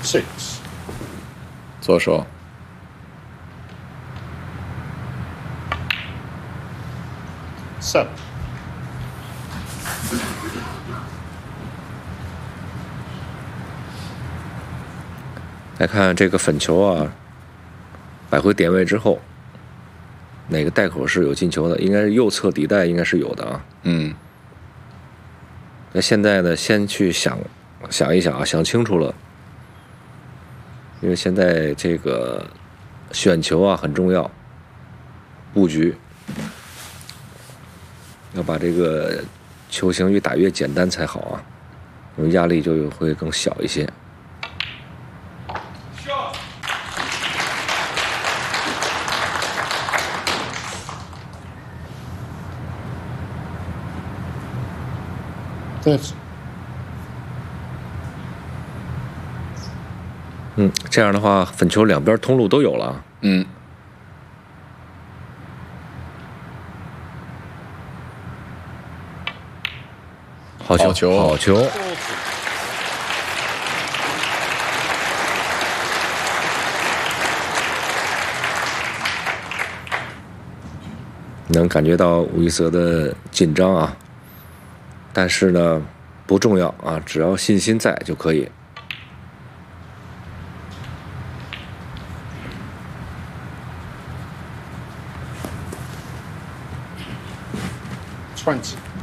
6, 左手。 7. 来看这个粉球啊，摆回点位之后，哪个袋口是有进球的？应该是右侧底袋，应该是有的啊。 嗯， 那现在呢，先去想一想啊，想清楚了，因为现在这个选球啊很重要，布局要把这个球形越打越简单才好啊，因为压力就会更小一些。 30. 这样的话，粉球两边通路都有了。 嗯， 好球， 好球好球！ 40. 能感觉到吴一泽的紧张啊，但是呢，不重要啊，只要信心在就可以。 20.